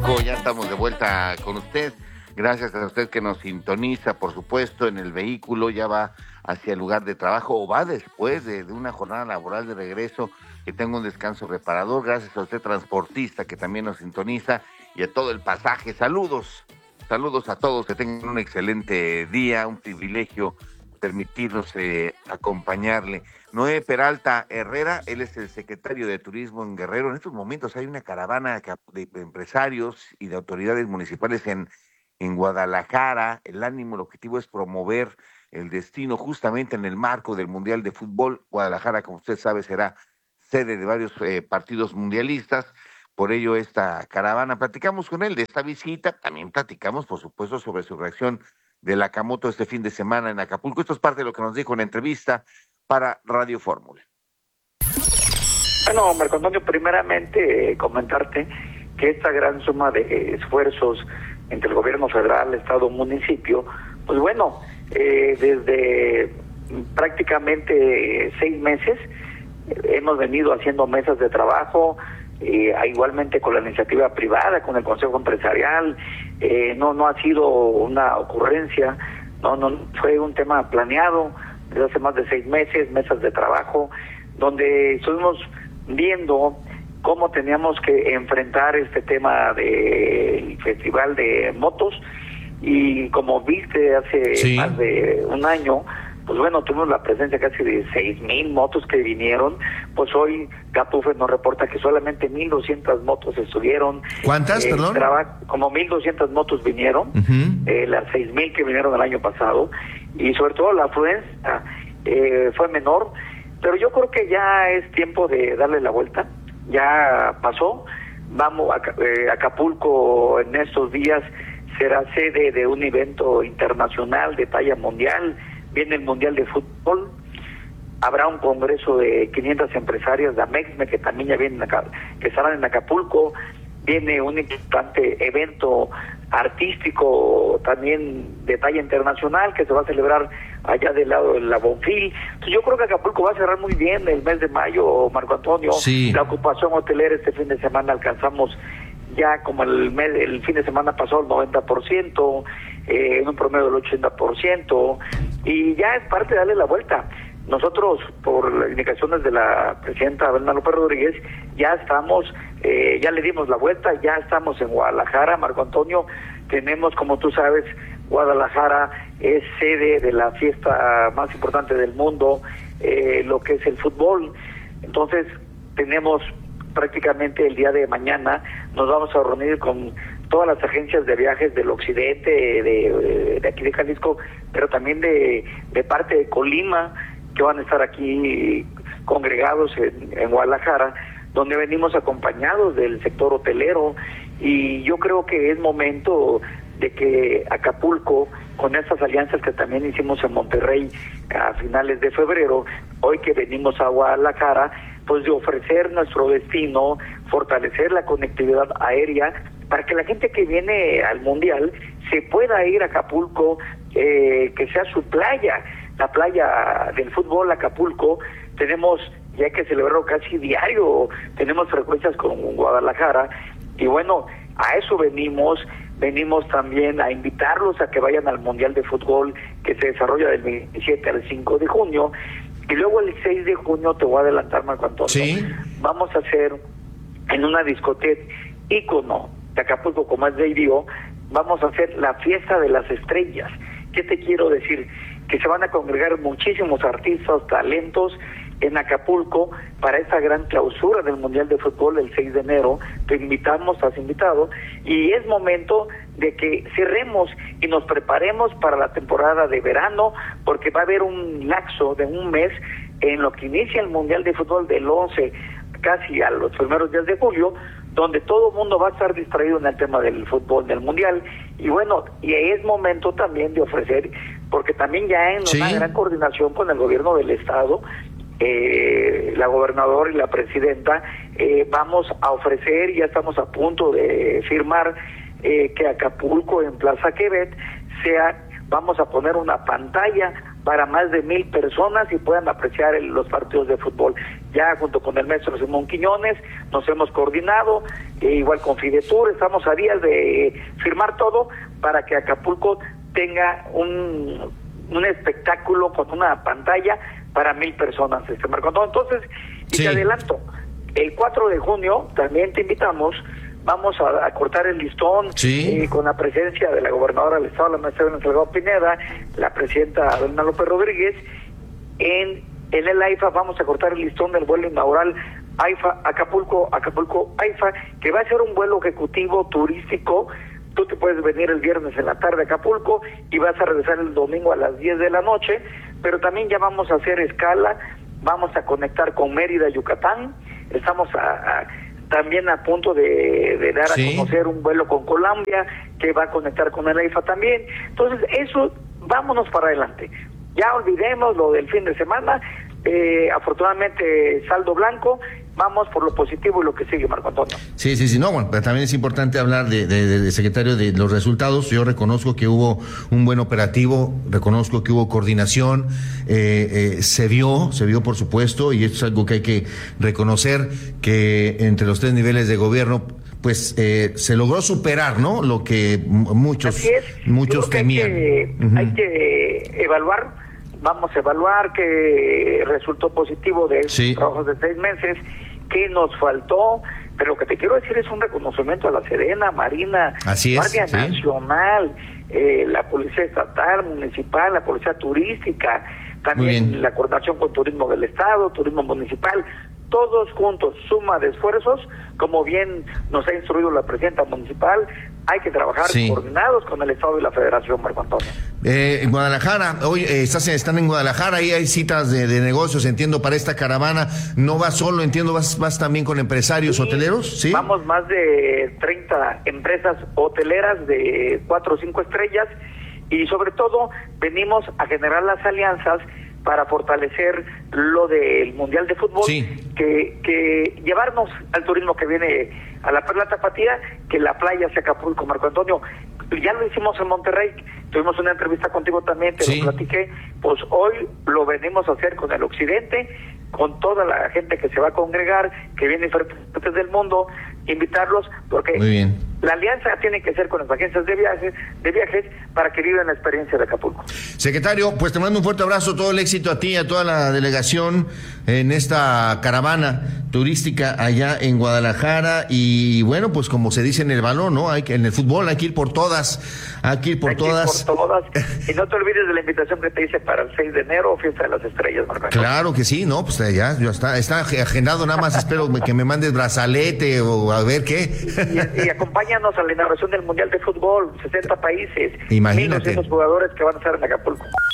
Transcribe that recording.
5, ya estamos de vuelta con usted. Gracias a usted que nos sintoniza, por supuesto, en el vehículo, ya va hacia el lugar de trabajo o va después de una jornada laboral de regreso, que tenga un descanso reparador. Gracias a usted, transportista, que también nos sintoniza, y a todo el pasaje. Saludos a todos, que tengan un excelente día, un privilegio permitirnos acompañarle. Noé Peralta Herrera, él es el secretario de Turismo en Guerrero. En estos momentos hay una caravana de empresarios y de autoridades municipales en Guadalajara. El ánimo, el objetivo es promover el destino justamente en el marco del Mundial de Fútbol. Guadalajara, como usted sabe, será sede de varios partidos mundialistas. Por ello, esta caravana, platicamos con él de esta visita, también platicamos, por supuesto, sobre su reacción del Akamoto este fin de semana en Acapulco. Esto es parte de lo que nos dijo en la entrevista para Radio Fórmula. Bueno, Marco Antonio, primeramente comentarte que esta gran suma de esfuerzos entre el gobierno federal, estado, municipio, pues bueno, desde prácticamente 6 meses hemos venido haciendo mesas de trabajo, igualmente con la iniciativa privada, con el Consejo Empresarial. No ha sido una ocurrencia, no fue un tema planeado desde hace más de 6 meses, mesas de trabajo, donde estuvimos viendo cómo teníamos que enfrentar este tema del Festival de Motos, y como viste hace más de un año, pues bueno, tuvimos la presencia casi de 6,000 motos que vinieron. Pues hoy Gatufe nos reporta que solamente 1,200 motos estuvieron. ¿Cuántas, perdón? Como 1,200 motos vinieron, las 6,000 que vinieron el año pasado, y sobre todo la afluencia fue menor, pero yo creo que ya es tiempo de darle la vuelta. Ya pasó. Vamos a Acapulco en estos días será sede de un evento internacional de talla mundial. Viene el Mundial de Fútbol, habrá un congreso de 500 empresarias de Amexme que también ya vienen acá, que estarán en Acapulco. Viene un importante evento artístico también de talla internacional que se va a celebrar allá del lado de la Bonfil. Entonces yo creo que Acapulco va a cerrar muy bien el mes de mayo, Marco Antonio. Sí. La ocupación hotelera este fin de semana alcanzamos ya como el fin de semana pasado el 90%, en un promedio del 80%, y ya es parte de darle la vuelta. Nosotros, por las indicaciones de la presidenta Abelina López Rodríguez, ya estamos, ya le dimos la vuelta, ya estamos en Guadalajara, Marco Antonio. Tenemos, como tú sabes, Guadalajara es sede de la fiesta más importante del mundo, lo que es el fútbol. Entonces, tenemos prácticamente el día de mañana, nos vamos a reunir con todas las agencias de viajes del occidente, de aquí de Jalisco, pero también de parte de Colima, que van a estar aquí congregados en Guadalajara, donde venimos acompañados del sector hotelero. Y yo creo que es momento de que Acapulco, con estas alianzas que también hicimos en Monterrey a finales de febrero, hoy que venimos a Guadalajara, pues de ofrecer nuestro destino, fortalecer la conectividad aérea, para que la gente que viene al Mundial se pueda ir a Acapulco, que sea su playa, la playa del fútbol Acapulco. Tenemos, ya que celebrarlo casi diario, tenemos frecuencias con Guadalajara, y bueno, a eso venimos también a invitarlos a que vayan al Mundial de Fútbol que se desarrolla del 27 al 5 de junio, y luego el 6 de junio, te voy a adelantar, Marco Antonio, ¿sí? Vamos a hacer en una discoteca ícono de Acapulco, como es Day-Dio, vamos a hacer la fiesta de las estrellas. ¿Qué te quiero decir? Que se van a congregar muchísimos artistas, talentos en Acapulco para esta gran clausura del Mundial de Fútbol el 6 de enero. Te invitamos, estás invitado, y es momento de que cerremos y nos preparemos para la temporada de verano, porque va a haber un lapso de un mes en lo que inicia el Mundial de Fútbol del 11 casi a los primeros días de julio, donde todo el mundo va a estar distraído en el tema del fútbol del Mundial. Y bueno, y es momento también de ofrecer, porque también ya en una gran coordinación con el gobierno del estado, la gobernadora y la presidenta, vamos a ofrecer, ya estamos a punto de firmar, que Acapulco en Plaza Quebec vamos a poner una pantalla para más de 1,000 personas y puedan apreciar los partidos de fútbol. Ya junto con el maestro Simón Quiñones nos hemos coordinado, igual con Fidetur, estamos a días de firmar todo para que Acapulco tenga un espectáculo con una pantalla para 1,000 personas, Marco Antonio. Entonces, y te adelanto, el 4 de junio también te invitamos. Vamos a cortar el listón con la presencia de la gobernadora del estado, la maestra Belén Salgado Pineda, la presidenta Delina López Rodríguez. En el AIFA vamos a cortar el listón del vuelo inaugural AIFA Acapulco AIFA, que va a ser un vuelo ejecutivo turístico. Tú te puedes venir el viernes en la tarde a Acapulco y vas a regresar el domingo a las 10 de la noche, pero también ya vamos a hacer escala, vamos a conectar con Mérida, Yucatán. Estamos también a punto de dar a conocer un vuelo con Colombia que va a conectar con el AIFA también. Entonces, eso, vámonos para adelante. Ya olvidemos lo del fin de semana. Afortunadamente, saldo blanco. Vamos por lo positivo y lo que sigue, Marco Antonio. Sí, no, bueno, pero también es importante hablar de secretario, de los resultados. Yo reconozco que hubo un buen operativo, reconozco que hubo coordinación, se vio por supuesto, y esto es algo que hay que reconocer, que entre los 3 niveles de gobierno, pues se logró superar, ¿no? Lo que muchos temían. Hay que evaluar. Vamos a evaluar qué resultó positivo de esos trabajos de 6 meses, qué nos faltó, pero lo que te quiero decir es un reconocimiento a la Sedena, Marina, Guardia Nacional, la Policía Estatal, Municipal, la Policía Turística, también la coordinación con Turismo del Estado, Turismo Municipal, todos juntos, suma de esfuerzos, como bien nos ha instruido la presidenta municipal. Hay que trabajar coordinados con el Estado y la Federación, Marco Antonio. En Guadalajara, hoy están en Guadalajara, ahí hay citas de negocios, entiendo, para esta caravana. No vas solo, entiendo, vas también con empresarios hoteleros, ¿sí? Vamos más de 30 empresas hoteleras de 4 o 5 estrellas, y sobre todo venimos a generar las alianzas para fortalecer lo del Mundial de Fútbol, que llevarnos al turismo que viene a la Perla Tapatía, que la playa sea Acapulco, Marco Antonio. Ya lo hicimos en Monterrey, tuvimos una entrevista contigo también, te lo platiqué, pues hoy lo venimos a hacer con el occidente, con toda la gente que se va a congregar, que viene de diferentes del mundo, invitarlos, porque la alianza tiene que ser con las agencias de viajes para que vivan la experiencia de Acapulco. Secretario, pues te mando un fuerte abrazo, todo el éxito a ti y a toda la delegación en esta caravana turística allá en Guadalajara, y bueno, pues como se dice en el balón, ¿no? En el fútbol hay que ir por todas, y no te olvides de la invitación que te hice para el 6 de enero, Fiesta de las Estrellas, Marco. Claro que sí, no, pues ya está agendado, nada más espero que me mandes brazalete o a ver qué. Y acompáñanos a la inauguración del Mundial de Fútbol, 60 países, imagínate, 1,200 jugadores que van a estar en Acapulco.